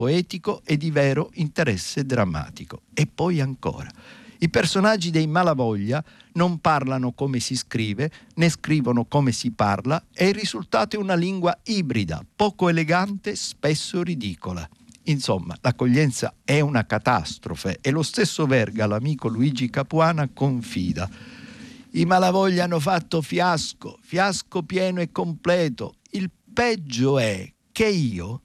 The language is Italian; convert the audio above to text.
poetico e di vero interesse drammatico. E poi ancora, i personaggi dei Malavoglia non parlano come si scrive, né scrivono come si parla, e il risultato è una lingua ibrida, poco elegante, spesso ridicola. Insomma, l'accoglienza è una catastrofe e lo stesso Verga, l'amico Luigi Capuana, confida: i Malavoglia hanno fatto fiasco, fiasco pieno e completo. Il peggio è che io